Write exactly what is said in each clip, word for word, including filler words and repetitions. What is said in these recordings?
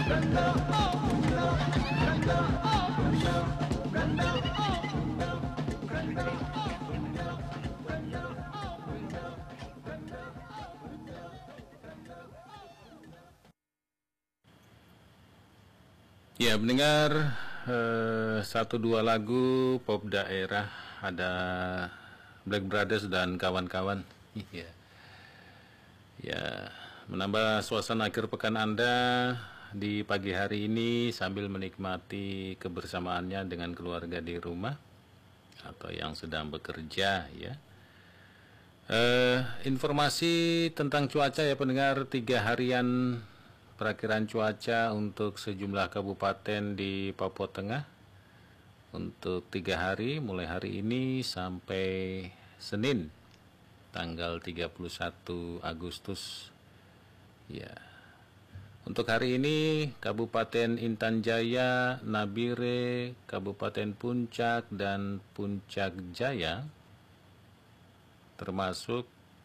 Ya, mendengar eh, satu dua lagu pop daerah, ada Black Brothers dan kawan-kawan. Iya. Ya, menambah suasana akhir pekan Anda di pagi hari ini sambil menikmati kebersamaannya dengan keluarga di rumah atau yang sedang bekerja, ya. Eh, informasi tentang cuaca ya pendengar, tiga harian perakhiran cuaca untuk sejumlah kabupaten di Papua Tengah untuk tiga hari mulai hari ini sampai Senin tanggal tiga puluh satu Agustus. Ya. Untuk hari ini Kabupaten Intan Jaya, Nabire, Kabupaten Puncak dan Puncak Jaya termasuk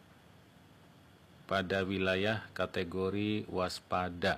pada wilayah kategori waspada,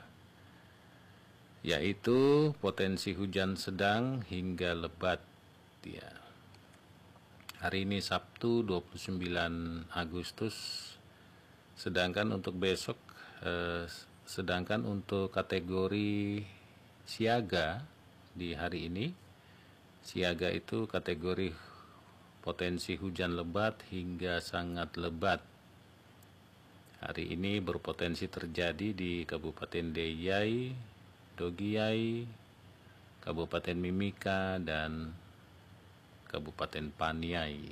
yaitu potensi hujan sedang hingga lebat. Ya. Hari ini Sabtu dua puluh sembilan Agustus, sedangkan untuk besok, eh, sedangkan untuk kategori siaga di hari ini, siaga itu kategori potensi hujan lebat hingga sangat lebat. Hari ini berpotensi terjadi di Kabupaten Deyai, Dogiyai, Kabupaten Mimika, dan Kabupaten Paniai.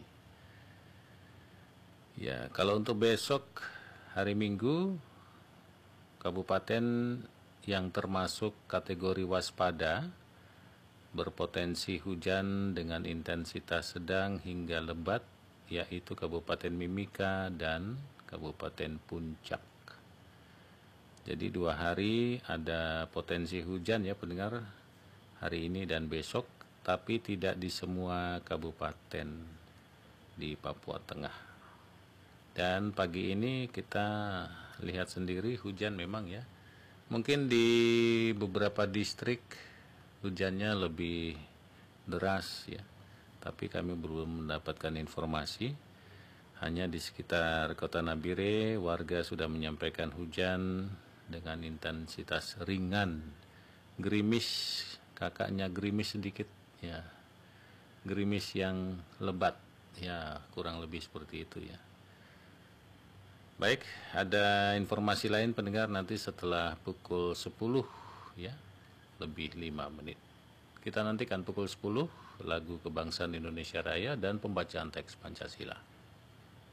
Ya, kalau untuk besok hari Minggu, kabupaten yang termasuk kategori waspada berpotensi hujan dengan intensitas sedang hingga lebat, yaitu Kabupaten Mimika dan Kabupaten Puncak. Jadi dua hari ada potensi hujan ya pendengar, hari ini dan besok, tapi tidak di semua kabupaten di Papua Tengah. Dan pagi ini kita lihat sendiri hujan memang ya. Mungkin di beberapa distrik hujannya lebih deras ya. Tapi kami belum mendapatkan informasi. Hanya di sekitar kota Nabire, warga sudah menyampaikan hujan dengan intensitas ringan, gerimis, kakaknya gerimis sedikit, ya, gerimis yang lebat, ya, kurang lebih seperti itu ya. Baik, ada informasi lain pendengar nanti setelah pukul sepuluh, ya, lebih lima menit. Kita nantikan pukul sepuluh, lagu Kebangsaan Indonesia Raya dan pembacaan teks Pancasila.